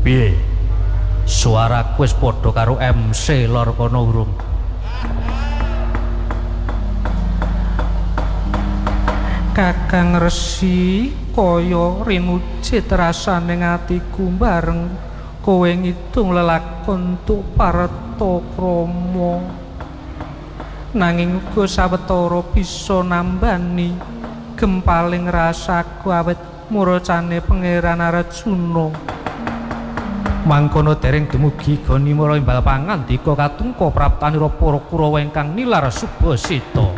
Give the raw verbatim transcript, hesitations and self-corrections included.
Piye? Suaraku wis padha karo M C lor kono urung? Kakang Resi kaya rinujit rasane atiku bareng kowe ngidung lelakon tuk parta krama. Nanging uga sawetara bisa nambani gempaling rasaku awit muracane Pangeran Arjuna. Mangkono dereng dumugi goni mara imbal pangandika katungka praptanira para Kurawa ingkang nilar Subasita.